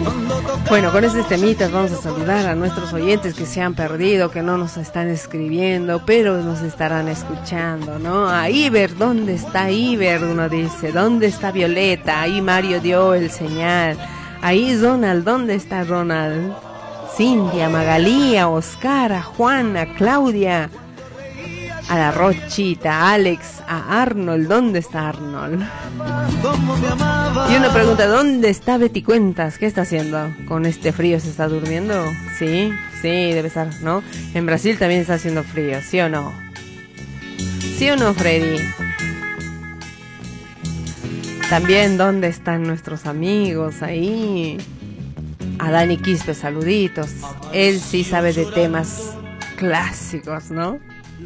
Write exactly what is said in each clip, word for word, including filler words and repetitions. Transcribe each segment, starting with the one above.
Bueno, con estos temitas vamos a saludar a nuestros oyentes que se han perdido, que no nos están escribiendo, pero nos estarán escuchando, ¿no? A Iber, ¿dónde está Iber? Uno dice, ¿dónde está Violeta? Ahí Mario dio el señal. Ahí Ronald, ¿dónde está Ronald? Cintia, Magalía, Oscar, a Juana, a Claudia, a la Rochita, a Alex, a Arnold, ¿dónde está Arnold? Y uno pregunta, ¿dónde está Betty Cuentas? ¿Qué está haciendo? ¿Con este frío se está durmiendo? Sí, sí, debe estar, ¿no? En Brasil también está haciendo frío, ¿sí o no? ¿Sí o no, Freddy? También, ¿dónde están nuestros amigos ahí? A Dani Quispe, saluditos. Él sí sabe de temas clásicos, ¿no?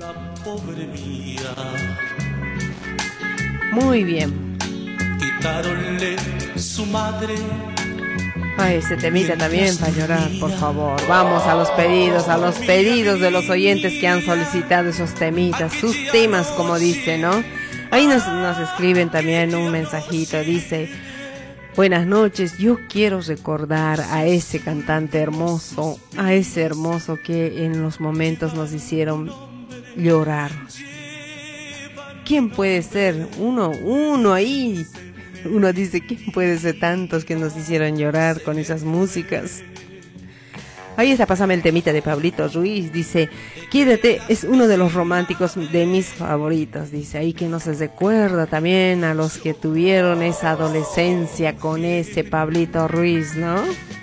Muy bien. Quitáronle su madre. Ay, ese temita también para llorar, por favor. Vamos a los pedidos, a los pedidos de los oyentes que han solicitado esos temitas, sus temas, como dice, ¿no? Ahí nos, nos escriben también un mensajito, dice: buenas noches, yo quiero recordar a ese cantante hermoso, a ese hermoso que en los momentos nos hicieron llorar. ¿Quién puede ser? Uno, uno ahí. Uno dice, ¿quién puede ser tantos que nos hicieron llorar con esas músicas? Ahí está, pásame el temita de Pablito Ruiz. Dice, quédate, es uno de los románticos de mis favoritos. Dice, ahí que nos recuerda también a los que tuvieron esa adolescencia con ese Pablito Ruiz, ¿no?